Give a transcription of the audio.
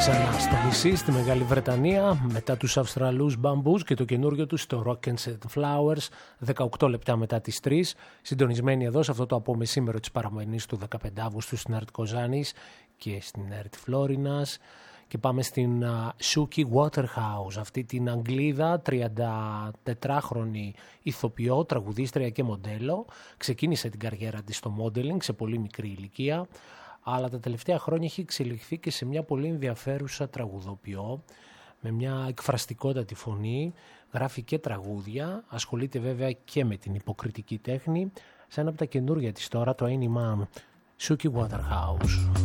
ξανά στο νησί, στη Μεγάλη Βρετανία, μετά τους Αυστραλούς Bamboos και το καινούριο τους το Rock and Set Flowers, 18 λεπτά μετά τις 3, συντονισμένοι εδώ σε αυτό το απομεσήμερο της παραμονής του 15 Αύγουστου στην ΕΡΤ Κοζάνης και στην ΕΡΤ Φλόρινας. Και πάμε στην Shuki Waterhouse, αυτή την Αγγλίδα 34χρονη ηθοποιό, τραγουδίστρια και μοντέλο. Ξεκίνησε την καριέρα της στο modeling σε πολύ μικρή ηλικία, αλλά τα τελευταία χρόνια έχει εξελιχθεί και σε μια πολύ ενδιαφέρουσα τραγουδοποιό, με μια εκφραστικότατη φωνή, γράφει και τραγούδια, ασχολείται βέβαια και με την υποκριτική τέχνη. Σε ένα από τα καινούργια της τώρα, το Any Man, Shuki Waterhouse.